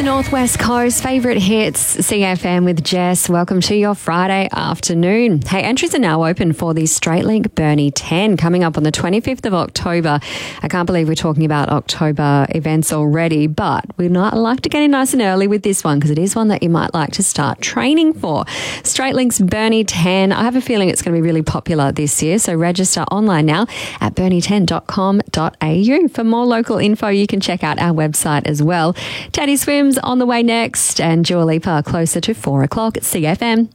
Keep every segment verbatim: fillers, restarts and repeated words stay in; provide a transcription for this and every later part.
Northwest Coast, favourite hits, C F M with Jess. Welcome to your Friday afternoon. Hey, entries are now open for the Straight Link Burnie ten coming up on the twenty-fifth of October. I can't believe we're talking about October events already, but we'd not like to get in nice and early with this one because it is one that you might like to start training for. Straight Link's Burnie ten. I have a feeling it's going to be really popular this year, so register online now at burnie ten dot com dot a u. For more local info, you can check out our website as well. Teddy Swims on the way next, and Dua Lipa closer to four o'clock at C F M.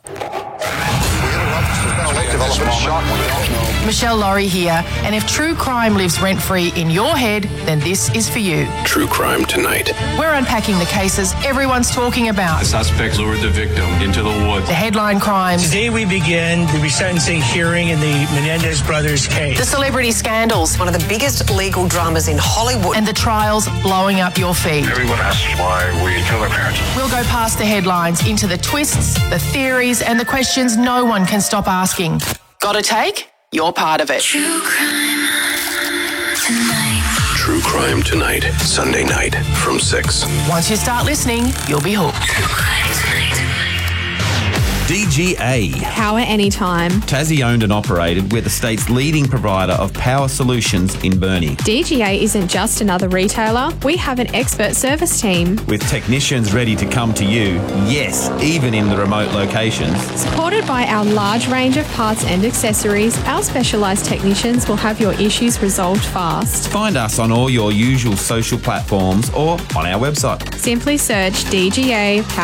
Michelle Laurie here, and if true crime lives rent-free in your head, then this is for you. True Crime Tonight. We're unpacking the cases everyone's talking about. The suspects lured the victim into the woods. The headline crimes. Today we begin the resentencing hearing in the Menendez brothers case. The celebrity scandals. One of the biggest legal dramas in Hollywood. And the trials blowing up your feed. Everyone asks why we kill our parents. We'll go past the headlines into the twists, the theories, and the questions no one can stop asking. Got a take? You're part of it. True Crime Tonight. True Crime Tonight. Sunday night from six. Once you start listening, you'll be hooked. True Crime Tonight. D G A. Power anytime. Tassie owned and operated. We're the state's leading provider of power solutions in Burnie. D G A isn't just another retailer. We have an expert service team. With technicians ready to come to you, yes, even in the remote locations. Supported by our large range of parts and accessories, our specialised technicians will have your issues resolved fast. Find us on all your usual social platforms or on our website. Simply search D G A